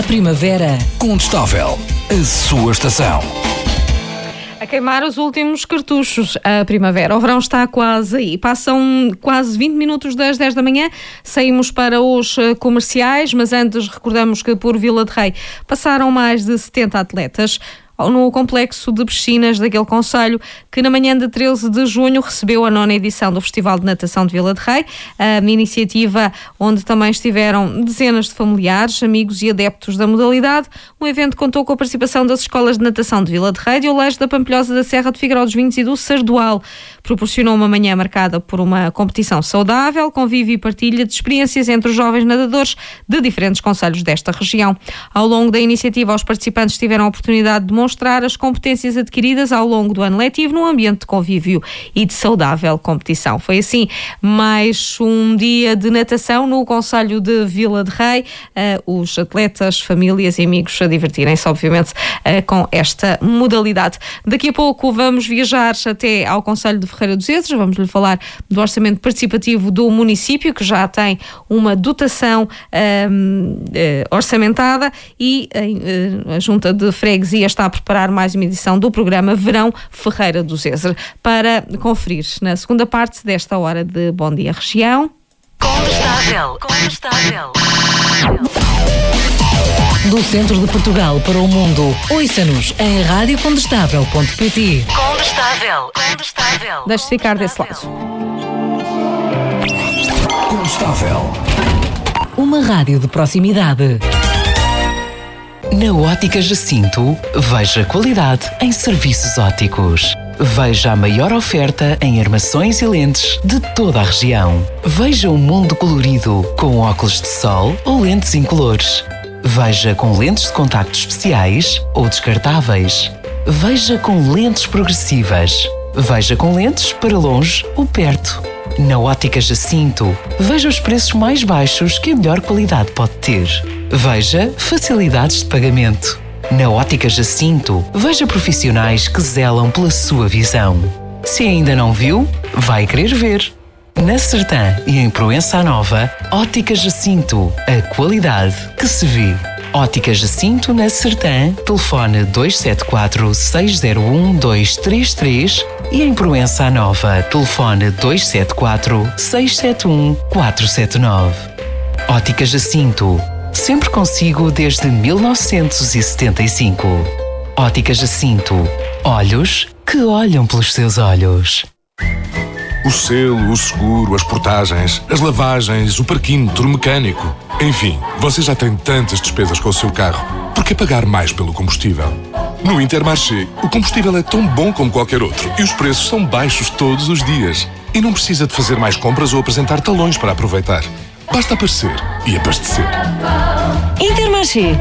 à primavera. Condestável, a sua estação. A queimar os últimos cartuchos. A primavera, o verão está quase aí. Passam quase 20 minutos das 10 da manhã. Saímos para os comerciais, mas antes recordamos que por Vila de Rei passaram mais de 70 atletas no complexo de piscinas daquele concelho, que na manhã de 13 de junho recebeu a 9ª edição do Festival de Natação de Vila de Rei, a iniciativa onde também estiveram dezenas de familiares, amigos e adeptos da modalidade. O evento contou com a participação das escolas de natação de Vila de Rei, de Oleiros, da Pampilhosa, da Serra de Figueiró dos Vinhos e do Sardual. Proporcionou uma manhã marcada por uma competição saudável, convívio e partilha de experiências entre os jovens nadadores de diferentes concelhos desta região. Ao longo da iniciativa, os participantes tiveram a oportunidade de demonstrar as competências adquiridas ao longo do ano letivo no ambiente de convívio e de saudável competição. Foi assim mais um dia de natação no concelho de Vila de Rei. Os atletas, famílias e amigos a divertirem-se, obviamente, com esta modalidade. Daqui a pouco vamos viajar até ao concelho de Ferreira dos Ezres. Vamos lhe falar do orçamento participativo do município, que já tem uma dotação orçamentada, e a Junta de Freguesia está a preparar mais uma edição do programa Verão Ferreira dos Ezres. Para conferir na segunda parte desta hora de Bom Dia Região. Condestável. Do centro de Portugal para o mundo, ouça-nos em radiocondestável.pt. Condestável. Deixe-se ficar desse lado. Condestável. Uma rádio de proximidade. Na Ótica Jacinto, veja qualidade em serviços ópticos. Veja a maior oferta em armações e lentes de toda a região. Veja um mundo colorido com óculos de sol ou lentes incolores. Veja com lentes de contacto especiais ou descartáveis. Veja com lentes progressivas. Veja com lentes para longe ou perto. Na Ótica Jacinto, veja os preços mais baixos que a melhor qualidade pode ter. Veja facilidades de pagamento. Na Ótica Jacinto, veja profissionais que zelam pela sua visão. Se ainda não viu, vai querer ver. Na Sertã e em Proença Nova, Ótica Jacinto, a qualidade que se vê. Ótica Jacinto na Sertã, telefone 274 601 233 e em Proença Nova, telefone 274 671 479. Ótica Jacinto, sempre consigo desde 1975. Ótica Jacinto, olhos que olham pelos seus olhos. O selo, o seguro, as portagens, as lavagens, o parquímetro, o mecânico. Enfim, você já tem tantas despesas com o seu carro. Por que pagar mais pelo combustível? No Intermarché, o combustível é tão bom como qualquer outro e os preços são baixos todos os dias. E não precisa de fazer mais compras ou apresentar talões para aproveitar. Basta aparecer e abastecer. Intermarché.